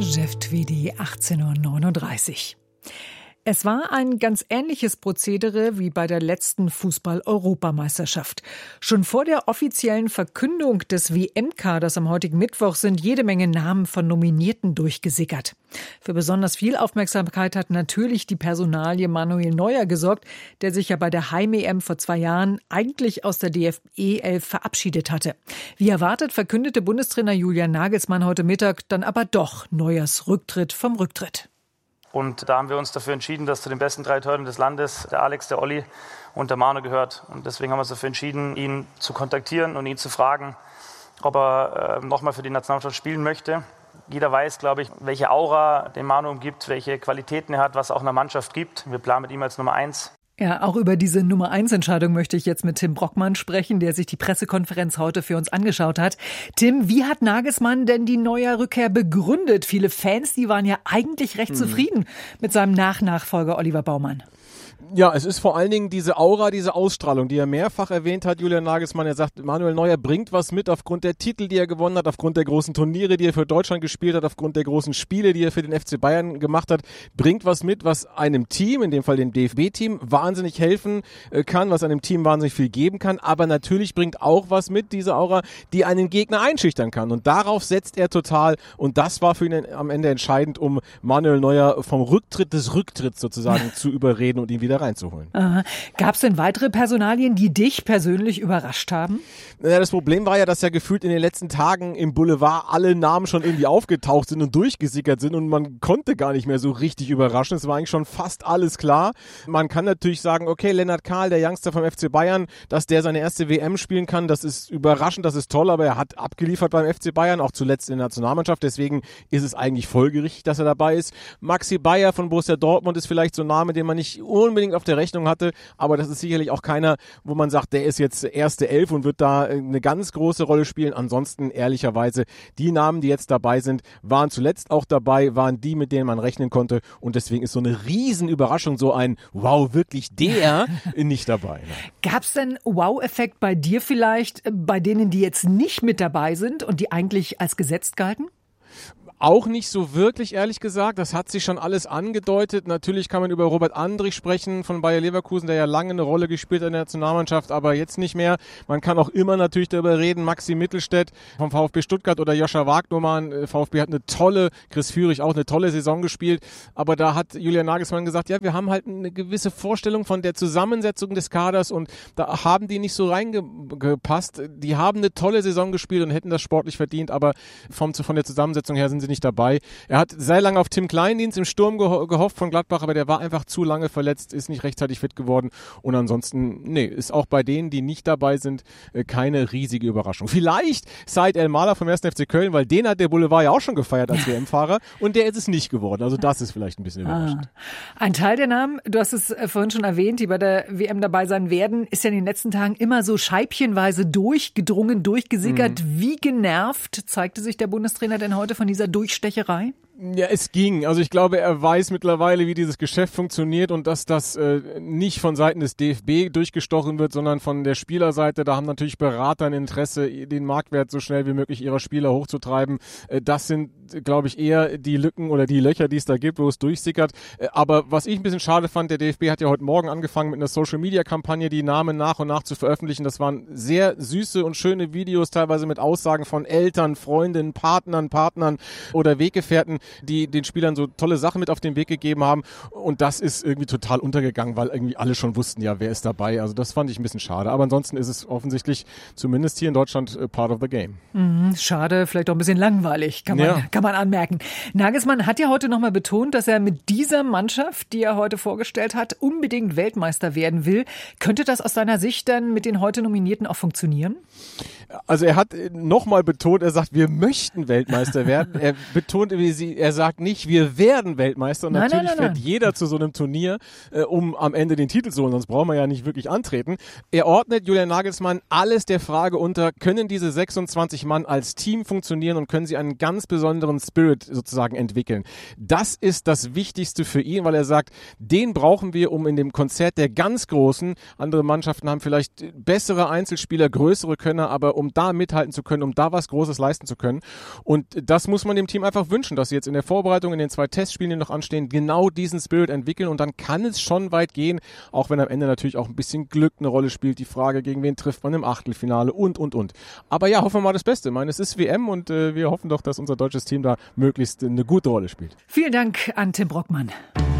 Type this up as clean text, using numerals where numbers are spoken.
Jeff Tweedy, 18:39 Uhr. Es war ein ganz ähnliches Prozedere wie bei der letzten Fußball-Europameisterschaft. Schon vor der offiziellen Verkündung des WM-Kaders am heutigen Mittwoch sind jede Menge Namen von Nominierten durchgesickert. Für besonders viel Aufmerksamkeit hat natürlich die Personalie Manuel Neuer gesorgt, der sich ja bei der Heim-EM vor 2 Jahren eigentlich aus der DFB-11 verabschiedet hatte. Wie erwartet verkündete Bundestrainer Julian Nagelsmann heute Mittag dann aber doch Neuers Rücktritt vom Rücktritt. Und da haben wir uns dafür entschieden, dass zu den besten 3 Torhütern des Landes der Alex, der Olli und der Manu gehört. Und deswegen haben wir uns dafür entschieden, ihn zu kontaktieren und ihn zu fragen, ob er nochmal für die Nationalmannschaft spielen möchte. Jeder weiß, glaube ich, welche Aura den Manu umgibt, welche Qualitäten er hat, was es auch in der Mannschaft gibt. Wir planen mit ihm als Nummer 1. Ja, auch über diese Nummer-1-Entscheidung möchte ich jetzt mit Tim Brockmann sprechen, der sich die Pressekonferenz heute für uns angeschaut hat. Tim, wie hat Nagelsmann denn die neue Rückkehr begründet? Viele Fans, die waren ja eigentlich recht zufrieden mit seinem Nachfolger Oliver Baumann. Ja, es ist vor allen Dingen diese Aura, diese Ausstrahlung, die er mehrfach erwähnt hat, Julian Nagelsmann. Er sagt, Manuel Neuer bringt was mit aufgrund der Titel, die er gewonnen hat, aufgrund der großen Turniere, die er für Deutschland gespielt hat, aufgrund der großen Spiele, die er für den FC Bayern gemacht hat, bringt was mit, was einem Team, in dem Fall dem DFB-Team, wahnsinnig helfen kann, was einem Team wahnsinnig viel geben kann, aber natürlich bringt auch was mit, diese Aura, die einen Gegner einschüchtern kann. Und darauf setzt er total und das war für ihn am Ende entscheidend, um Manuel Neuer vom Rücktritt des Rücktritts sozusagen zu überreden und ihn wieder reinzuholen. Gab es denn weitere Personalien, die dich persönlich überrascht haben? Ja, das Problem war ja, dass ja gefühlt in den letzten Tagen im Boulevard alle Namen schon irgendwie aufgetaucht sind und durchgesickert sind und man konnte gar nicht mehr so richtig überraschen. Es war eigentlich schon fast alles klar. Man kann natürlich sagen, okay, Lennart Kahl, der Youngster vom FC Bayern, dass der seine erste WM spielen kann, das ist überraschend, das ist toll, aber er hat abgeliefert beim FC Bayern, auch zuletzt in der Nationalmannschaft. Deswegen ist es eigentlich folgerichtig, dass er dabei ist. Maxi Bayer von Borussia Dortmund ist vielleicht so ein Name, den man nicht unbedingt auf der Rechnung hatte, aber das ist sicherlich auch keiner, wo man sagt, der ist jetzt erste Elf und wird da eine ganz große Rolle spielen. Ansonsten ehrlicherweise, die Namen, die jetzt dabei sind, waren zuletzt auch dabei, waren die, mit denen man rechnen konnte und deswegen ist so eine Riesenüberraschung, so ein Wow, wirklich der nicht dabei. Gab es denn Wow-Effekt bei dir vielleicht, bei denen, die jetzt nicht mit dabei sind und die eigentlich als gesetzt galten? Auch nicht so wirklich, ehrlich gesagt. Das hat sich schon alles angedeutet. Natürlich kann man über Robert Andrich sprechen von Bayer Leverkusen, der ja lange eine Rolle gespielt hat in der Nationalmannschaft, aber jetzt nicht mehr. Man kann auch immer natürlich darüber reden, Maxi Mittelstädt vom VfB Stuttgart oder Joscha Wagnumann. VfB hat eine tolle, Chris Führig auch eine tolle Saison gespielt, aber da hat Julian Nagelsmann gesagt, ja, wir haben halt eine gewisse Vorstellung von der Zusammensetzung des Kaders und da haben die nicht so reingepasst. Die haben eine tolle Saison gespielt und hätten das sportlich verdient, aber von der Zusammensetzung her sind sie nicht dabei. Er hat sehr lange auf Tim Kleindienst im Sturm gehofft von Gladbach, aber der war einfach zu lange verletzt, ist nicht rechtzeitig fit geworden und ansonsten, ist auch bei denen, die nicht dabei sind, keine riesige Überraschung. Vielleicht Said El-Mala vom 1. FC Köln, weil den hat der Boulevard ja auch schon gefeiert als WM-Fahrer und der ist es nicht geworden. Also das ist vielleicht ein bisschen überraschend. Ein Teil der Namen, du hast es vorhin schon erwähnt, die bei der WM dabei sein werden, ist ja in den letzten Tagen immer so scheibchenweise durchgedrungen, durchgesickert. Wie genervt zeigte sich der Bundestrainer denn heute von dieser Durchstecherei? Ja, es ging. Also ich glaube, er weiß mittlerweile, wie dieses Geschäft funktioniert und dass das nicht von Seiten des DFB durchgestochen wird, sondern von der Spielerseite. Da haben natürlich Berater ein Interesse, den Marktwert so schnell wie möglich ihrer Spieler hochzutreiben. Das sind, glaube ich, eher die Lücken oder die Löcher, die es da gibt, wo es durchsickert. Aber was ich ein bisschen schade fand, der DFB hat ja heute Morgen angefangen mit einer Social-Media-Kampagne, die Namen nach und nach zu veröffentlichen. Das waren sehr süße und schöne Videos, teilweise mit Aussagen von Eltern, Freundinnen, Partnern oder Weggefährten, die den Spielern so tolle Sachen mit auf den Weg gegeben haben und das ist irgendwie total untergegangen, weil irgendwie alle schon wussten, ja, wer ist dabei. Also das fand ich ein bisschen schade, aber ansonsten ist es offensichtlich zumindest hier in Deutschland part of the game. Schade, vielleicht auch ein bisschen langweilig, kann man anmerken. Nagelsmann hat ja heute nochmal betont, dass er mit dieser Mannschaft, die er heute vorgestellt hat, unbedingt Weltmeister werden will. Könnte das aus seiner Sicht dann mit den heute Nominierten auch funktionieren? Also er hat nochmal betont, er sagt, wir möchten Weltmeister werden. Er betont, er sagt nicht, wir werden Weltmeister. Und natürlich fährt jeder zu so einem Turnier, um am Ende den Titel zu holen, sonst braucht man ja nicht wirklich antreten. Er ordnet Julian Nagelsmann alles der Frage unter, können diese 26 Mann als Team funktionieren und können sie einen ganz besonderen Spirit sozusagen entwickeln. Das ist das Wichtigste für ihn, weil er sagt, den brauchen wir, um in dem Konzert der ganz Großen, andere Mannschaften haben vielleicht bessere Einzelspieler, größere Könner, aber um da mithalten zu können, um da was Großes leisten zu können. Und das muss man dem Team einfach wünschen, dass sie jetzt in der Vorbereitung, in den 2 Testspielen, die noch anstehen, genau diesen Spirit entwickeln und dann kann es schon weit gehen, auch wenn am Ende natürlich auch ein bisschen Glück eine Rolle spielt, die Frage, gegen wen trifft man im Achtelfinale und. Aber ja, hoffen wir mal das Beste. Ich meine, es ist WM und wir hoffen doch, dass unser deutsches Team da möglichst eine gute Rolle spielt. Vielen Dank an Tim Brockmann.